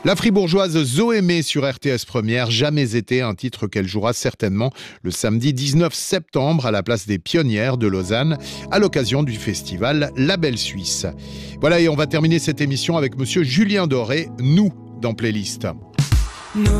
La fribourgeoise Zoémé sur RTS Première, Jamais été, un titre qu'elle jouera certainement le samedi 19 septembre à la place des Pionnières de Lausanne à l'occasion du festival La Belle Suisse. Voilà, et on va terminer cette émission avec monsieur Julien Doré, Nous, dans Playlist.